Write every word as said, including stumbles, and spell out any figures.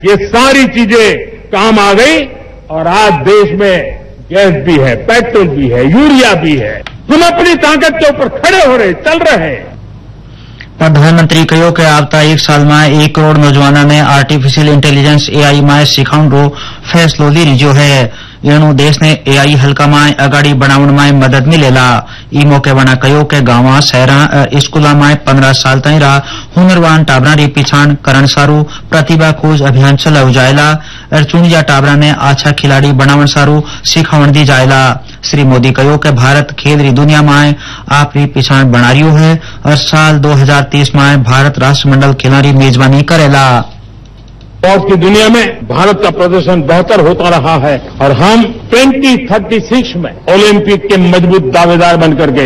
ये सारी चीजें काम आ गई और आज देश में गैस भी है, पेट्रोल भी है, यूरिया भी है। हम अपनी ताकत के ऊपर खड़े हो रहे, चल रहे हैं। प्रधानमंत्री कहो कि आवता एक साल में एक करोड़ नौजवानों ने आर्टिफिशियल इंटेलिजेंस एआई में सिखावण फैसलो ली लीजो है। एणु देश ने एआई हल्का में अगाड़ी बढ़ावण में मदद मिलेला। ई मौके वणा कहो कि गांव शहर स्कूलों में पंद्रह साल ताईं रा हुनरवान टाबरा री पिछाण करण सारू प्रतिभा खोज अभियान चलाव्यु जायला और चुनिया टाबरा ने आछा खिलाड़ी बनावण सारू सिखावण दी जायला। श्री मोदी कहो कि भारत खेल री दुनिया में आपरी पिछाण बना रह्यो है और साल दो हजार तीस में भारत राष्ट्रमंडल खेलों री मेजबानी करेला। स्पोर्ट्स की दुनिया में भारत का प्रदर्शन बेहतर होता रहा है और हम ट्वेंटी थर्टी सिक्स में ओलंपिक के मजबूत दावेदार बनकर गए।